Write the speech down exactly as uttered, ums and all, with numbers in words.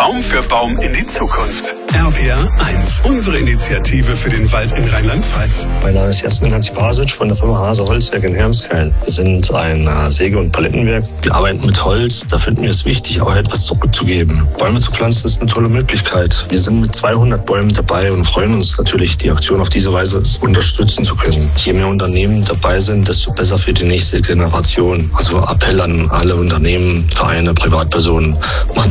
Baum für Baum in die Zukunft. R P R eins, unsere Initiative für den Wald in Rheinland-Pfalz. Mein Name ist Jasmin Hansi-Basic von der Firma Hase Holzwerk in Hermskeil. Wir sind ein Säge- und Palettenwerk. Wir arbeiten mit Holz. Da finden wir es wichtig, auch etwas zurückzugeben. Bäume zu pflanzen ist eine tolle Möglichkeit. Wir sind mit zweihundert Bäumen dabei und freuen uns natürlich, die Aktion auf diese Weise unterstützen zu können. Je mehr Unternehmen dabei sind, desto besser für die nächste Generation. Also Appell an alle Unternehmen, Vereine, Privatpersonen. Macht